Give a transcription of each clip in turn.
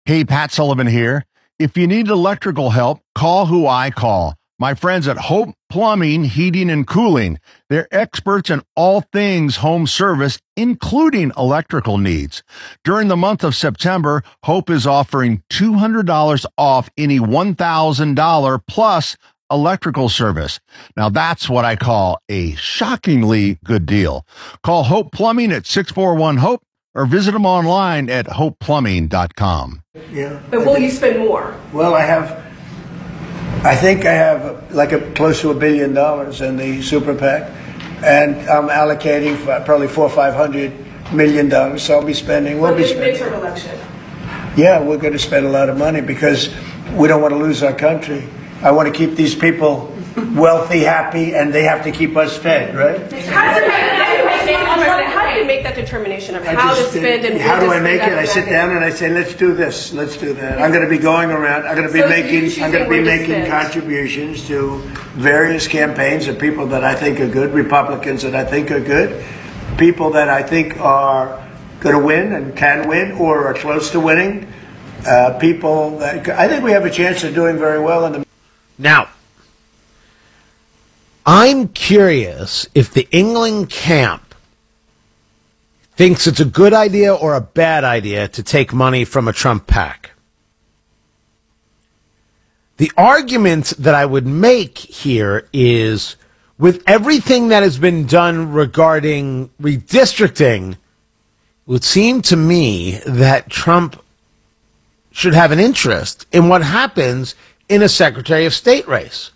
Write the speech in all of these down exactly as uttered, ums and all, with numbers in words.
Hey, Pat Sullivan here. If you need electrical help, call who I call. My friends at Hope Plumbing, Heating, and Cooling. They're experts in all things home service, including electrical needs. During the month of September, Hope is offering two hundred dollars off any one thousand dollars plus electrical service. Now that's what I call a shockingly good deal. Call Hope Plumbing at six four one HOPE or visit them online at hope plumbing dot com. Yeah. But will you spend more? Well, I have, I think I have like a close to a billion dollars in the super PAC, and I'm allocating for probably four or five hundred million dollars. So I'll be spending. We'll For be this spending. midterm election. Yeah, we're going to spend a lot of money because we don't want to lose our country. I want to keep these people wealthy, happy, and they have to keep us fed, right? How do you make, how do you make that determination of I how just, to spend and how when do to I make spend it? that I sit money? down and I say, let's do this, let's do that. I'm going to be going around. I'm going to be So you're making. choosing I'm going to be when to making spend. contributions to various campaigns of people that I think are good, Republicans that I think are good, people that I think are going to win and can win or are close to winning. Uh, people that I think we have a chance of doing very well in the. Now, I'm curious if the England camp thinks it's a good idea or a bad idea to take money from a Trump PAC. The argument that I would make here is, with everything that has been done regarding redistricting, it would seem to me that Trump should have an interest in what happens in a Secretary of State race.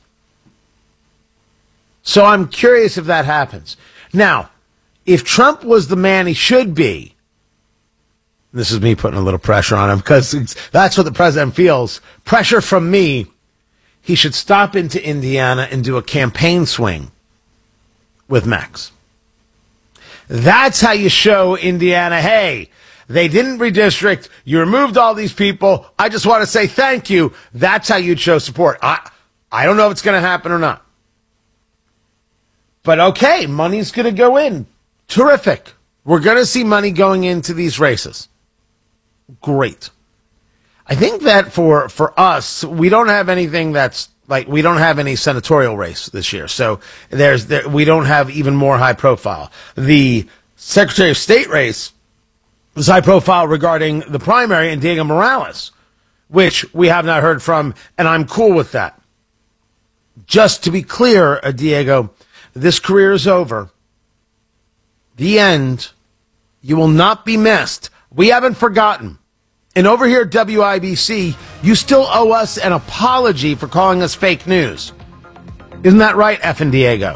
So I'm curious if that happens. Now, if Trump was the man he should be, this is me putting a little pressure on him because that's what the president feels, pressure from me, he should stop into Indiana and do a campaign swing with Max. That's how you show Indiana, hey, they didn't redistrict, you removed all these people, I just want to say thank you. That's how you'd show support. I, I don't know if it's going to happen or not. But okay, money's going to go in. Terrific. We're going to see money going into these races. Great. I think that for, for us, we don't have anything that's like, we don't have any senatorial race this year. So there's, there, we don't have even more high profile. The Secretary of State race is high profile regarding the primary and Diego Morales, which we have not heard from, and I'm cool with that. Just to be clear, uh, Diego, this career is over. The end. You will not be missed. We haven't forgotten. And over here at W I B C, you still owe us an apology for calling us fake news. Isn't that right, effing Diego?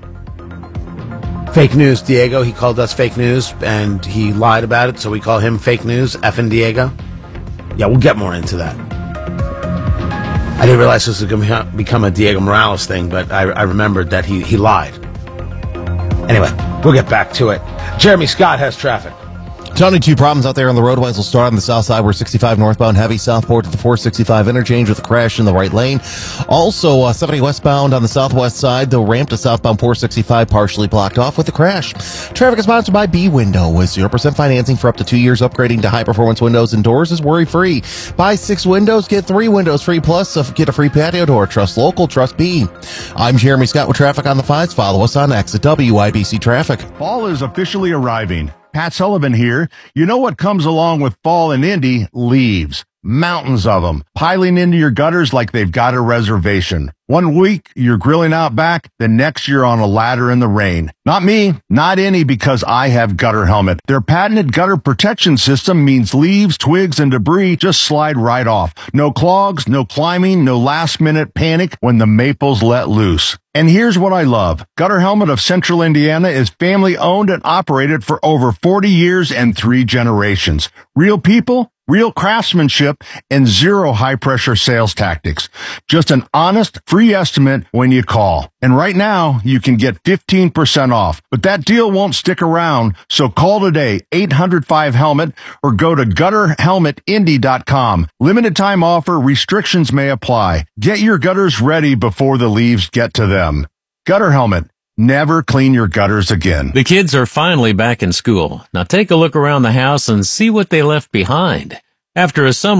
Fake news, Diego. He called us fake news, and he lied about it, so we call him fake news, effing Diego. Yeah, we'll get more into that. I didn't realize this was going to become a Diego Morales thing, but I, I remembered that he, he lied. Anyway, we'll get back to it. Jeremy Scott has traffic. Tony, two problems out there on the roadways. We'll start on the south side where sixty-five northbound heavy southport to the four sixty-five interchange with a crash in the right lane. Also, uh, seventy westbound on the southwest side, the ramp to southbound four sixty-five partially blocked off with a crash. Traffic is sponsored by B-Window with zero percent financing for up to two years. Upgrading to high-performance windows and doors is worry-free. Buy six windows, get three windows free, plus uh, get a free patio door. Trust local, trust B. I'm Jeremy Scott with traffic on the fives. Follow us on X at W I B C Traffic. Fall is officially arriving. Pat Sullivan here. You know what comes along with fall in Indy? Leaves. Mountains of them. Piling into your gutters like they've got a reservation. One week, you're grilling out back. The next, you're on a ladder in the rain. Not me. Not any, because I have Gutter Helmet. Their patented gutter protection system means leaves, twigs, and debris just slide right off. No clogs, no climbing, no last-minute panic when the maples let loose. And here's what I love. Gutter Helmet of Central Indiana is family-owned and operated for over forty years and three generations. Real people, real craftsmanship, and zero high-pressure sales tactics. Just an honest, free estimate when you call. And right now, you can get fifteen percent off. But that deal won't stick around, so call today, eight hundred five helmet, or go to gutter helmet indy dot com. Limited time offer, restrictions may apply. Get your gutters ready before the leaves get to them. Gutter Helmet. Never clean your gutters again. The kids are finally back in school. Now take a look around the house and see what they left behind. After a summer